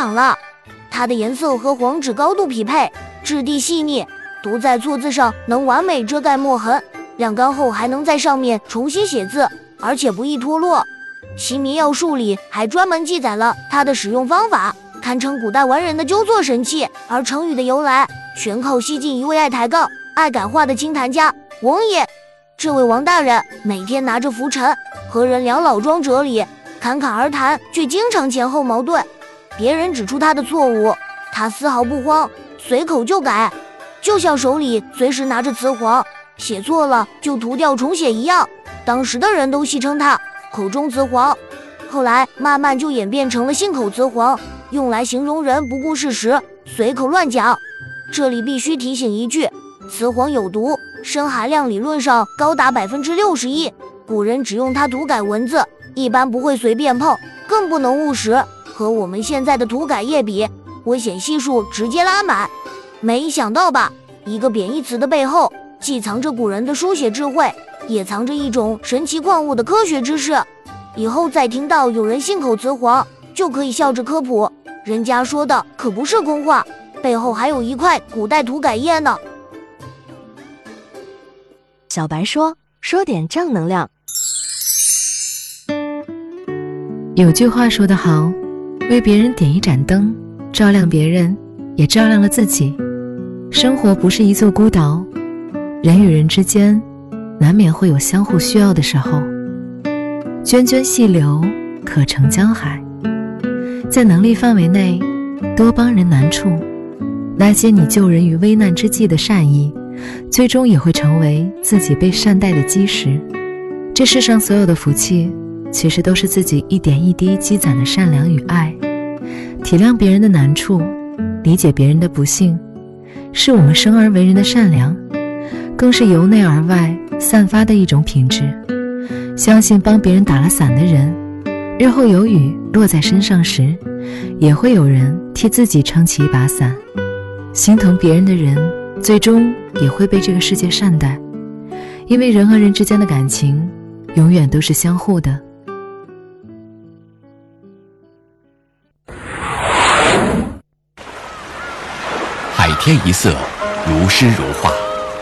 响了。它的颜色和黄纸高度匹配，质地细腻，读在错字上能完美遮盖墨痕，晾干后还能在上面重新写字，而且不易脱落。西迷药术里还专门记载了它的使用方法，堪称古代完人的纠错神器。而成语的由来全靠西晋一位爱抬杠、爱改话的清谈家王爷。这位王大人每天拿着拂尘和人两老庄哲理，侃侃而谈，却经常前后矛盾。别人指出他的错误，他丝毫不慌，随口就改，就像手里随时拿着瓷黄，写错了就涂掉重写一样。当时的人都戏称他口中瓷黄，后来慢慢就演变成了信口雌黄，用来形容人不顾事实，随口乱讲。这里必须提醒一句，雌黄有毒，砷含量理论上高达61%，古人只用它涂改文字，一般不会随便碰，更不能误食。和我们现在的涂改液比，危险系数直接拉满。没想到吧，一个贬义词的背后，既藏着古人的书写智慧，也藏着一种神奇矿物的科学知识。以后再听到有人信口雌黄，就可以笑着科普，人家说的可不是空话，背后还有一块古代涂改液呢。 小白说点正能量。 有句话说得好，为别人点一盏灯，照亮别人，也照亮了自己。生活不是一座孤岛，人与人之间难免会有相互需要的时候。涓涓细流可成江海，在能力范围内多帮人难处，那些你救人于危难之际的善意，最终也会成为自己被善待的基石。这世上所有的福气，其实都是自己一点一滴积攒的善良与爱。体谅别人的难处，理解别人的不幸，是我们生而为人的善良，更是由内而外散发的一种品质。相信帮别人打了伞的人，日后有雨落在身上时，也会有人替自己撑起一把伞。心疼别人的人，最终也会被这个世界善待，因为人和人之间的感情永远都是相互的。 海天一色，如诗如画。